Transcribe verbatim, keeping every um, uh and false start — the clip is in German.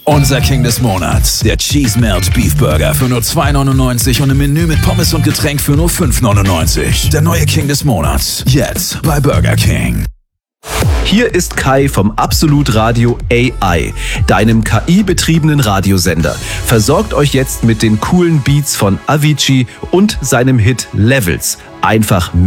Unser King des Monats. Der Cheese Melt Beef Burger für nur zwei neunundneunzig und im Menü mit Pommes und Getränk für nur fünf neunundneunzig. Der neue King des Monats. Jetzt bei Burger King. Hier ist Kai vom Absolut Radio A I, deinem K I-betriebenen Radiosender. Versorgt euch jetzt mit den coolen Beats von Avicii und seinem Hit Levels. Einfach